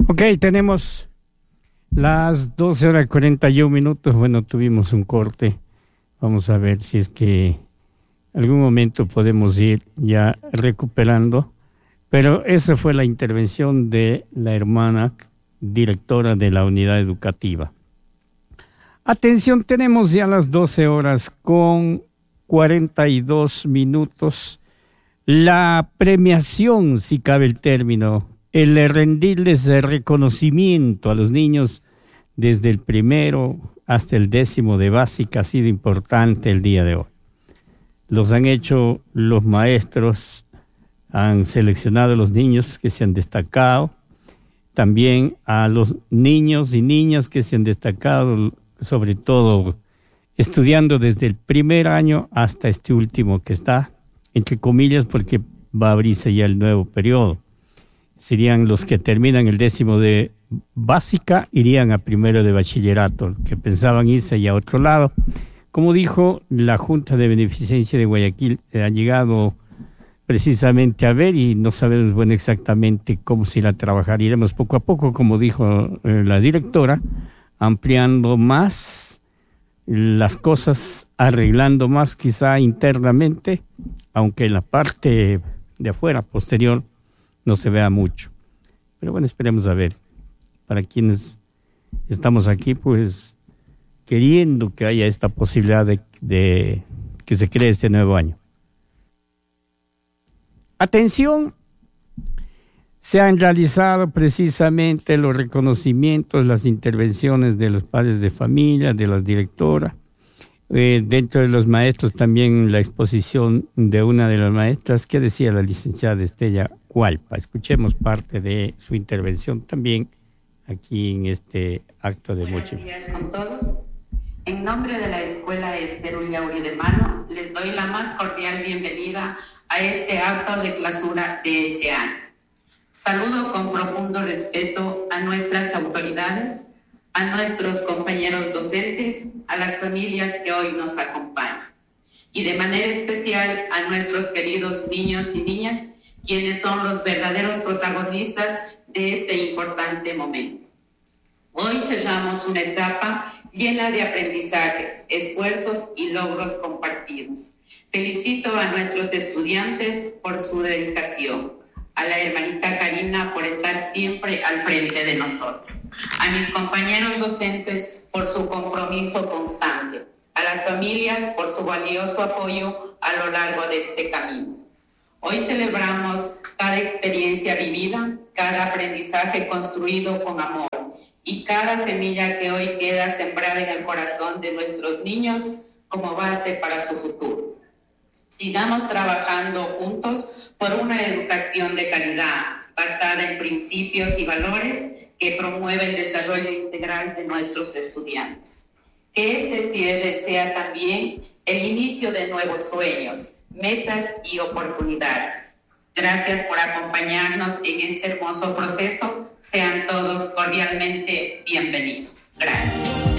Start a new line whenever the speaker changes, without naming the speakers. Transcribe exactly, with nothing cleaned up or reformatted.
Ok, tenemos las doce horas cuarenta y un minutos. Bueno, tuvimos un corte. Vamos a ver si es que algún momento podemos ir ya recuperando. Pero esa fue la intervención de la hermana directora de la unidad educativa. Atención, tenemos ya las doce horas con cuarenta y dos minutos. La premiación, si cabe el término, el rendirles el reconocimiento a los niños desde el primero hasta el décimo de básica ha sido importante el día de hoy. Los han hecho los maestros, han seleccionado a los niños que se han destacado, también a los niños y niñas que se han destacado, sobre todo estudiando desde el primer año hasta este último que está, entre comillas, porque va a abrirse ya el nuevo periodo. Serían los que terminan el décimo de básica, irían a primero de bachillerato, que pensaban irse ya a otro lado. Como dijo la Junta de Beneficencia de Guayaquil, eh, ha llegado precisamente a ver y no sabemos bueno exactamente cómo se irá a trabajar. Iremos poco a poco, como dijo eh, la directora, ampliando más las cosas, arreglando más quizá internamente, aunque en la parte de afuera, posterior, no se vea mucho. Pero bueno, esperemos a ver. Para quienes estamos aquí, pues queriendo que haya esta posibilidad de, de que se cree este nuevo año. Atención, se han realizado precisamente los reconocimientos, las intervenciones de los padres de familia, de las directoras. Eh, dentro de los maestros también la exposición de una de las maestras que decía la licenciada Estella Hualpa. Escuchemos parte de su intervención también aquí en este acto de Moche.
Buenos días con todos. En nombre de la Escuela Esther Ullauri de Mano, les doy la más cordial bienvenida a este acto de clausura de este año. Saludo con profundo respeto a nuestras autoridades, a nuestros compañeros docentes, a las familias que hoy nos acompañan y de manera especial a nuestros queridos niños y niñas, quienes son los verdaderos protagonistas de este importante momento. Hoy cerramos una etapa llena de aprendizajes, esfuerzos y logros compartidos. Felicito a nuestros estudiantes por su dedicación, a la hermanita Karina por estar siempre al frente de nosotros, a mis compañeros docentes por su compromiso constante, a las familias por su valioso apoyo a lo largo de este camino. Hoy celebramos cada experiencia vivida, cada aprendizaje construido con amor y cada semilla que hoy queda sembrada en el corazón de nuestros niños como base para su futuro. Sigamos trabajando juntos por una educación de calidad, basada en principios y valores que promueven el desarrollo integral de nuestros estudiantes. Que este cierre sea también el inicio de nuevos sueños, metas y oportunidades. Gracias por acompañarnos en este hermoso proceso. Sean todos cordialmente bienvenidos. Gracias.